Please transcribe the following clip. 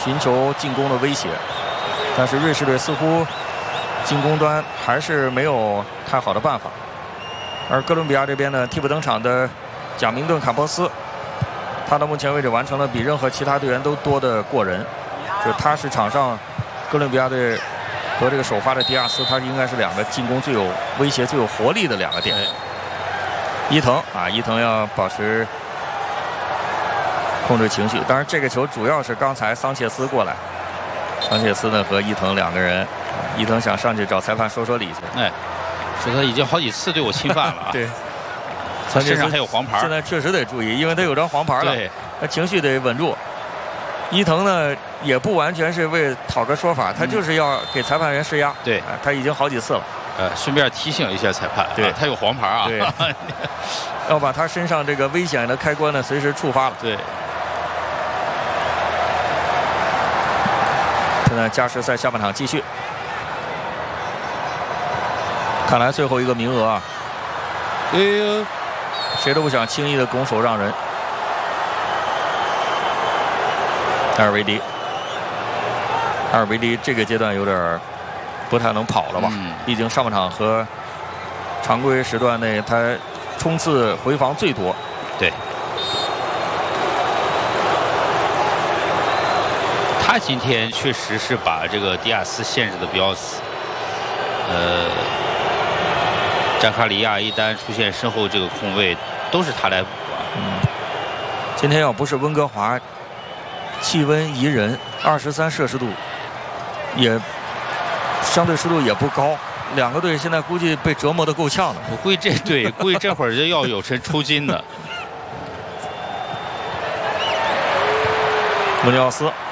寻求进攻的威胁，但是瑞士队似乎进攻端还是没有太好的办法。而哥伦比亚这边呢，替补登场的贾明顿·坎波斯，他到目前为止完成了比任何其他队员都多的过人，就他是场上哥伦比亚队和这个首发的迪亚斯，他应该是两个进攻最有威胁、最有活力的两个点。伊藤要保持控制情绪，当然这个球主要是刚才桑切斯过来，桑切斯呢和伊藤两个人，伊藤想上去找裁判说说理去。 说他已经好几次对我侵犯了啊。 对， 他身上还有黄牌， 现在确实得注意，因为他有张黄牌了，他情绪得稳住。伊藤呢也不完全是为讨个说法，他就是要给裁判员施压。 对， 他已经好几次了。 顺便提醒一下裁判，对，他有黄牌啊， 对，要把他身上这个危险的开关呢随时触发了。 对。 现在加时赛下半场继续。看来最后一个名额啊，谁都不想轻易的拱手让人。阿尔维迪这个阶段有点不太能跑了吧？毕竟上半场和常规时段内他冲刺回防最多。 对，他今天确实是把这个迪亚斯限制的比较死。詹卡里亚一旦出现身后这个空位，都是他来补啊。 今天要不是温哥华气温宜人，23摄氏度，也相对湿度也不高，两个队现在估计被折磨得够呛的。 我估计这会儿就要有神抽筋的。 穆尼奥斯